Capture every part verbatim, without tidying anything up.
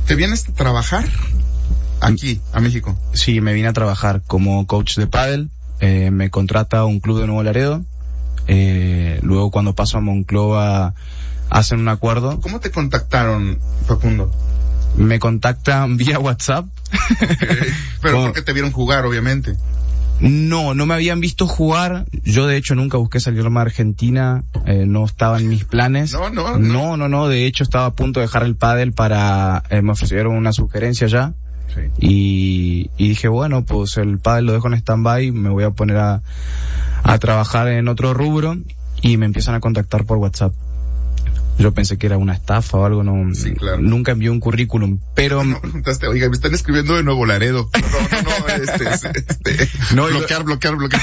¿Te vienes a trabajar aquí, a México? Sí, me vine a trabajar como coach de pádel. Eh, me contrata un club de Nuevo Laredo. Eh, luego cuando paso a Monclova hacen un acuerdo. ¿Cómo te contactaron, Facundo? Me contactan vía WhatsApp. Okay. Pero porque te vieron jugar, obviamente. No, no me habían visto jugar. Yo de hecho nunca busqué salirme a Argentina, eh, no estaba en mis planes. No, no, no. No, no, no, de hecho estaba a punto de dejar el pádel para, eh, me ofrecieron una sugerencia ya. Sí. Y, y dije, bueno, pues el pádel lo dejo en stand-by, me voy a poner a, a trabajar en otro rubro, y me empiezan a contactar por WhatsApp. Yo pensé que era una estafa o algo, no, sí, claro. Nunca envié un currículum, pero... No, preguntaste, oiga, me están escribiendo de Nuevo Laredo. No, no, no, este, este, no bloquear, lo... bloquear, bloquear.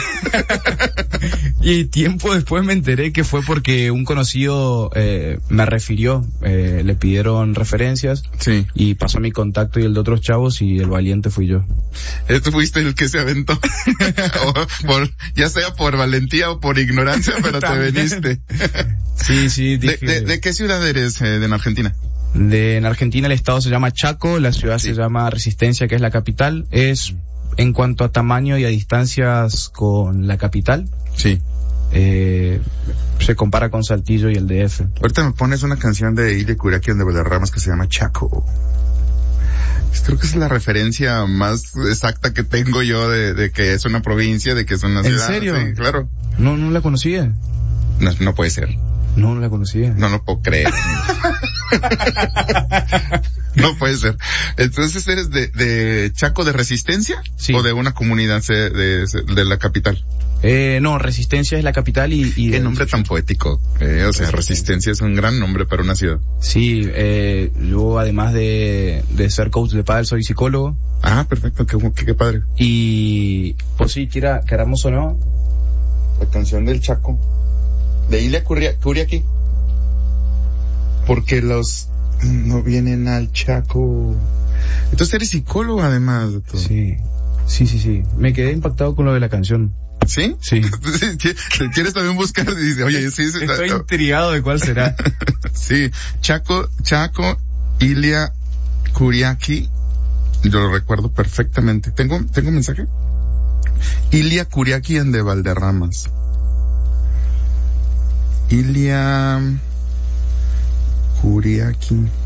Y tiempo después me enteré que fue porque un conocido eh, me refirió, eh, le pidieron referencias, sí, y pasó mi contacto y el de otros chavos, y el valiente fui yo. Este fuiste el que se aventó, o por, ya sea por valentía o por ignorancia, pero te veniste. Sí, sí, dije... ¿De, de, de qué ciudad eres, eh, de en Argentina? De, en Argentina el estado se llama Chaco, la ciudad sí. se llama Resistencia, que es la capital. Es, en cuanto a tamaño y a distancias con la capital, sí, eh, se compara con Saltillo y el D F. Ahorita me pones una canción de Ilia Kuriaki de Valderramas que se llama Chaco. Creo que es la referencia más exacta que tengo yo de, de que es una provincia, de que es una ciudad. ¿En serio? Sí, claro. No, no la conocía. No, no puede ser. No, no la conocía. No lo puedo creer. No puede ser. Entonces, ¿eres de, de Chaco de Resistencia? Sí. ¿O de una comunidad de, de, de la capital? Eh, no, Resistencia es la capital y... y Qué nombre tan poético. Eh, o sea, Resistencia es un gran nombre para una ciudad. Sí, eh, yo además de, de ser coach de pádel soy psicólogo. Ah, perfecto, qué, qué, qué padre. Y, pues sí, quiera, queramos o no, la canción del Chaco. De Ilia Kuriaki. Porque los no vienen al Chaco. Entonces eres psicólogo además de todo. Sí, sí, sí, sí. Me quedé impactado con lo de la canción. ¿Sí? Sí. ¿Quieres también buscar? Dice, oye, sí, sí. Estoy no. intrigado de cuál será. Sí, Chaco, Chaco, Ilia Kuriaki. Yo lo recuerdo perfectamente. ¿Tengo, tengo un mensaje? Ilia Kuriaki en de Valderramas. Ilia Kuriaki.